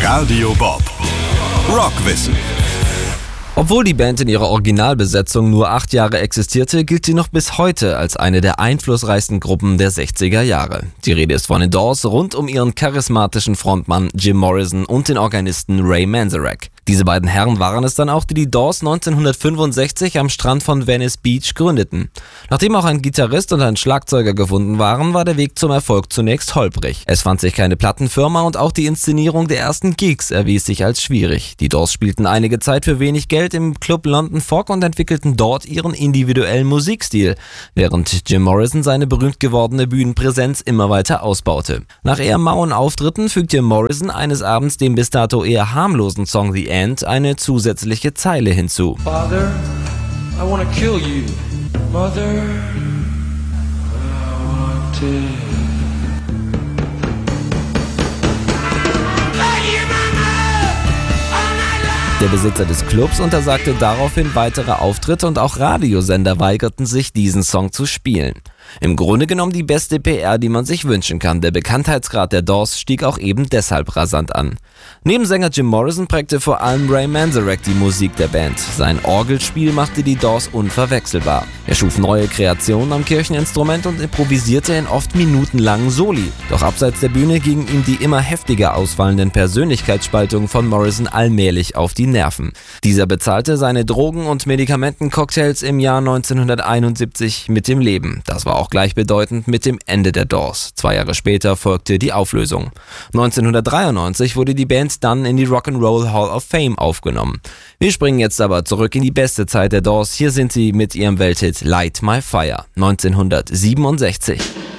Radio Bob. Rockwissen. Obwohl die Band in ihrer Originalbesetzung nur 8 Jahre existierte, gilt sie noch bis heute als eine der einflussreichsten Gruppen der 60er Jahre. Die Rede ist von den Doors rund um ihren charismatischen Frontmann Jim Morrison und den Organisten Ray Manzarek. Diese beiden Herren waren es dann auch, die die Doors 1965 am Strand von Venice Beach gründeten. Nachdem auch ein Gitarrist und ein Schlagzeuger gefunden waren, war der Weg zum Erfolg zunächst holprig. Es fand sich keine Plattenfirma und auch die Inszenierung der ersten Gigs erwies sich als schwierig. Die Doors spielten einige Zeit für wenig Geld im Club London Fog und entwickelten dort ihren individuellen Musikstil, während Jim Morrison seine berühmt gewordene Bühnenpräsenz immer weiter ausbaute. Nach eher mauen Auftritten fügte Morrison eines Abends dem bis dato eher harmlosen Song The End eine zusätzliche Zeile hinzu. Father, I wanna kill you. Mother, I want to. Der Besitzer des Clubs untersagte daraufhin weitere Auftritte und auch Radiosender weigerten sich, diesen Song zu spielen. Im Grunde genommen die beste PR, die man sich wünschen kann. Der Bekanntheitsgrad der Doors stieg auch eben deshalb rasant an. Neben Sänger Jim Morrison prägte vor allem Ray Manzarek die Musik der Band. Sein Orgelspiel machte die Doors unverwechselbar. Er schuf neue Kreationen am Kircheninstrument und improvisierte in oft minutenlangen Soli. Doch abseits der Bühne gingen ihm die immer heftiger ausfallenden Persönlichkeitsspaltungen von Morrison allmählich auf die Nerven. Dieser bezahlte seine Drogen- und Medikamentencocktails im Jahr 1971 mit dem Leben. Das war auch gleichbedeutend mit dem Ende der Doors. 2 Jahre später folgte die Auflösung. 1993 wurde die Band dann in die Rock'n'Roll Hall of Fame aufgenommen. Wir springen jetzt aber zurück in die beste Zeit der Doors. Hier sind sie mit ihrem Welthit Light My Fire 1967.